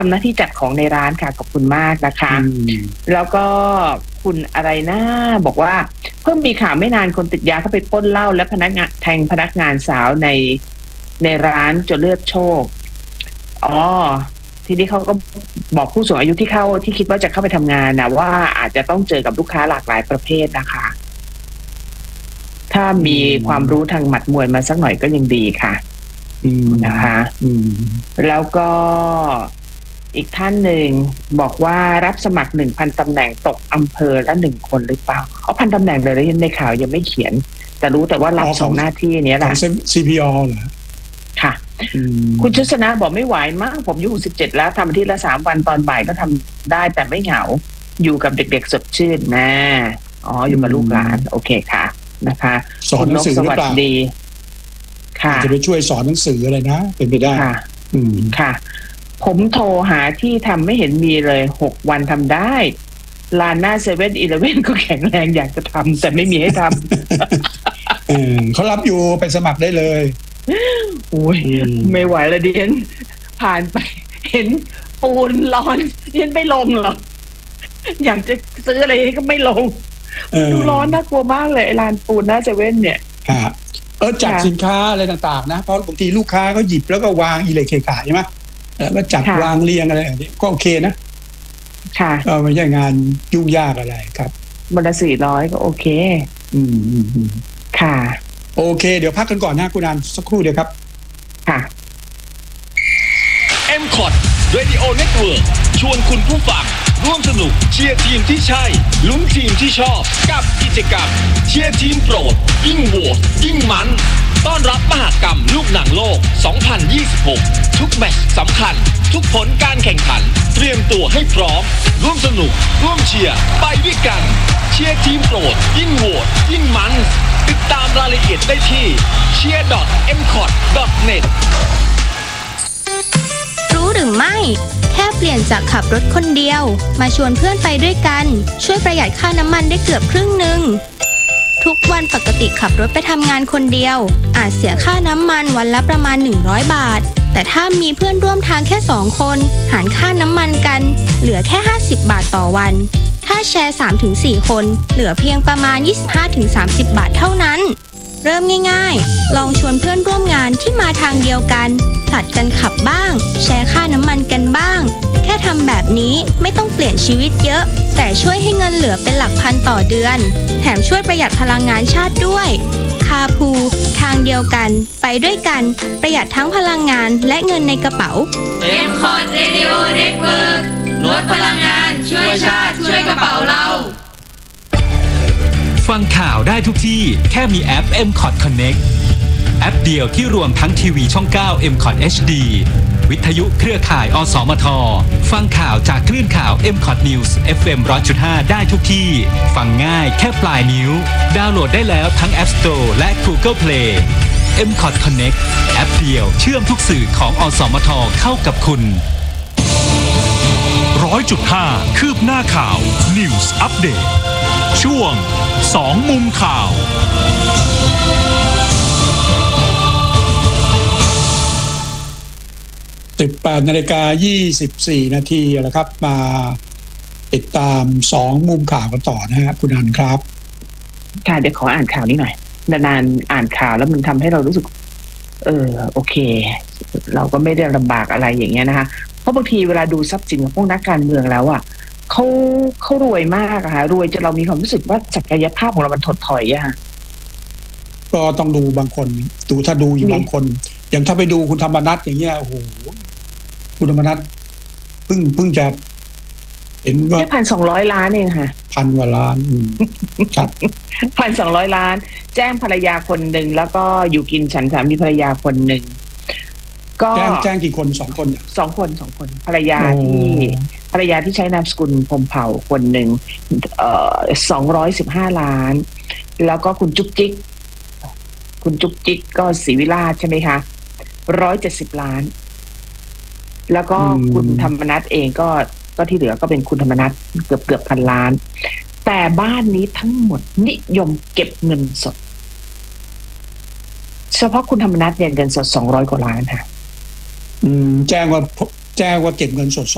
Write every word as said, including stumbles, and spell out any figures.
ำหน้าที่จัดของในร้านค่ะขอบคุณมากนะคะแล้วก็คุณอะไรนะบอกว่าเพิ่งมีข่าวไม่นานคนติดยาเข้าไปปล้นเหล้าและพนักงานแทงพนักงานสาวในในร้านจนเลือดโชกอ๋อทีนี้เขาก็บอกผู้สูงอายุที่เข้าที่คิดว่าจะเข้าไปทำงานนะว่าอาจจะต้องเจอกับลูกค้าหลากหลายประเภทนะคะถ้ามีความรู้ทางหมัดมวยมาสักหน่อยก็ยังดีค่ะนะคะแล้วก็อีกท่านหนึ่งบอกว่ารับสมัครหนึ่งพันตำแหน่งตกอำเภอละหนึ่งคนหรือเปล่าเขาพันตำแหน่งเลยแล้วในข่าวยังไม่เขียนแต่รู้แต่ว่ารับสองหน้าที่นี้แหละซี พี อ เหรอค่ะคุณชุสนะบอกไม่ไหวมากผมอายุสิบเจ็ดแล้วทำอาทิตย์ละสามวันตอนบ่ายก็ทำได้แต่ไม่เหงาอยู่กับเด็กๆสดชื่นนะอ๋ออยู่กับลูกหลานโอเคค่ะนะคะสอนหนังสือหรือเปล่าดีค่ะจะไปช่วยสอนหนังสืออะไรนะเป็นไปได้ค่ะอืมค่ะผมโทรหาที่ทำไม่เห็นมีเลยหกวันทำได้ลานหน้าเซเว่นอีเลฟเว่นก็แข็งแรงอยากจะทำแต่ไม่มีให้ทำเขารับอยู่ไปสมัครได้เลยโอ้ยไม่ไหวแล้วเดียนผ่านไปเห็นปูนร้อนเดียนไม่ลงหรอกอยากจะซื้ออะไรก็ไม่ลงดูร้อนน่ากลัวมากเลยลานปูนหน้าเซเว่นเนี่ยครับเออจัดสินค้าอะไรต่างๆนะเพราะบางทีลูกค้าก็หยิบแล้วก็วางอิเล็กเคขายใช่ไหมแล้วก็จัดวางเรียงอะไรอย่างนี้ก็โอเคนะค่ะก็ไม่ใช่งานยุ่งยากอะไรครับวันละสี่ร้อยก็โอเคอืมอืมอืมค่ะโอเคเดี๋ยวพักกันก่อนนะคุณนันสักครู่เดียวครับค่ะเอ็ม คอท Radio Network ชวนคุณผู้ฟังร่วมสนุกเชียร์ทีมที่ใช่ลุ้นทีมที่ชอบกับกิจกรรมเชียร์ทีมโปรดยิ่งโหวตยิ่งมันต้อนรับมหกรรมลูกหนังโลกสองพันยี่สิบหกทุกแมตช์สำคัญทุกผลการแข่งขันเตรียมตัวให้พร้อมร่วมสนุกร่วมเชียร์ไปด้วยกันเชียร์ทีมโปรดยิ่งโหวตยิ่งมันติดตามรายละเอียดได้ที่ เชียร์ ดอท เอ็ม คอท ดอท เน็ตรู้หรือไม่แค่เปลี่ยนจากขับรถคนเดียวมาชวนเพื่อนไปด้วยกันช่วยประหยัดค่าน้ำมันได้เกือบครึ่งหนึ่งทุกวันปกติขับรถไปทำงานคนเดียวอาจเสียค่าน้ำมันวันละประมาณหนึ่งร้อยบาทแต่ถ้ามีเพื่อนร่วมทางแค่สองคนหารค่าน้ำมันกันเหลือแค่ห้าสิบบาทต่อวันถ้าแชร์ สามถึงสี่ คนเหลือเพียงประมาณ ยี่สิบห้าถึงสามสิบ บาทเท่านั้นเริ่มง่ายๆลองชวนเพื่อนร่วมงานที่มาทางเดียวกันผลัดกันขับบ้างแชร์ค่าน้ำมันกันบ้างแค่ทำแบบนี้ไม่ต้องเปลี่ยนชีวิตเยอะแต่ช่วยให้เงินเหลือเป็นหลักพันต่อเดือนแถมช่วยประหยัดพลังงานชาติด้วยคาพูทางเดียวกันไปด้วยกันประหยัดทั้งพลังงานและเงินในกระเป๋าเอ็ม คอท Radio Network ลดพลังงานช่วยชาติช่วยกระเป๋าเราฟังข่าวได้ทุกที่แค่มีแอป เอ็ม คอท Connect แอปเดียวที่รวมทั้งทีวีช่อง เก้า เอ็ม คอท เอช ดี วิทยุเครือข่ายอสมทฟังข่าวจากคลื่นข่าว เอ็ม คอท News เอฟ เอ็ม หนึ่งร้อยจุดห้า ได้ทุกที่ฟังง่ายแค่ปลายนิ้วดาวน์โหลดได้แล้วทั้ง App Store และ Google Play เอ็ม คอท Connect แอปเดียวเชื่อมทุกสื่อของอสมทเข้ากับคุณ หนึ่งร้อยจุดห้า คืบหน้าข่าว News Update ช่วงสองมุมข่าวสิบแปดนาฬิกายี่สิบสี่นาทีแล้วครับมาติดตามสองมุมข่าวกันต่อนะฮะคุณอันครับค่ะเดี๋ยวขออ่านข่าวนี้หน่อยนานๆอ่านข่าวแล้วมันทำให้เรารู้สึกเออโอเคเราก็ไม่ได้ลำบากอะไรอย่างเงี้ยนะคะเพราะบางทีเวลาดูทรัพย์สินของพวกนักการเมืองแล้วอ่ะเขาเขารวยมากอะค่ะรวยจนเรามีความรู้สึกว่าศักยภาพของเรามันถดถอยอะค่ะก็ต้องดูบางคนดูถ้าดูอยู่บางคนอย่างถ้าไปดูคุณธรรมนัสอย่างเงี้ยโอ้โหคุณธรรมนัสเพิ่งเพิ่งจะเห็นว่าพันสองร้อยล้านเองค่ะพันกว่าล้านครับพันสองร้อยล้านแจ้งภรรยาคนหนึ่งแล้วก็อยู่กินฉันสามีภรรยาคนหนึ่งก็แจ้งแจ้งกี่คนสองคนสองคนสองคนภรรยาที่ภรรยาที่ใช้นามสกุลพรหมเผ่าคนหนึ่งเอ่อสองร้อยสิบห้าล้านแล้วก็คุณจุ๊กจิ๊กคุณจุ๊กจิ๊กก็ศรีวิราชใช่ไหมคะร้อยเจ็ดสิบล้านแล้วก็คุณธรรมนัสเองก็ก็ที่เหลือก็เป็นคุณธรรมนัสเกือบเกือบพันล้านแต่บ้านนี้ทั้งหมดนิยมเก็บเงินสดเฉพาะคุณธรรมนัสเนี่ยเงินสดสองร้อยกว่าล้านค่ะอืมแจ้งว่าแจ้งว่าเก็บเงินสด